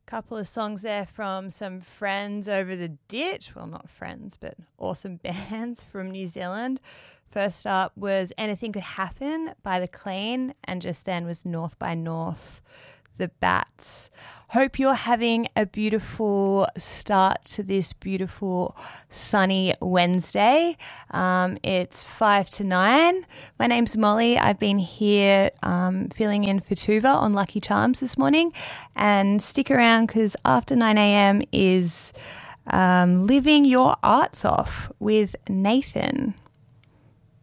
Couple of songs there from some friends over the ditch. Well, not friends, but awesome bands from New Zealand. First up was Anything Could Happen by The Clean, and just then was North by North, The Bats. Hope you're having a beautiful start to this beautiful sunny Wednesday. It's 5 to 9. My name's Molly. I've been here filling in for Tuva on Lucky Charms this morning, and stick around because after 9 a.m. is Living Your Arts Off with Nathan.